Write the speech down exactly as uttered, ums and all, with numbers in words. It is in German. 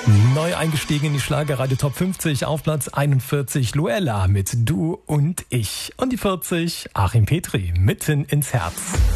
Neu eingestiegen in die Schlagerradio Top fünfzig, auf Platz einundvierzig Luella mit Du und Ich. Und die vierzig, Achim Petri, Mitten ins Herz.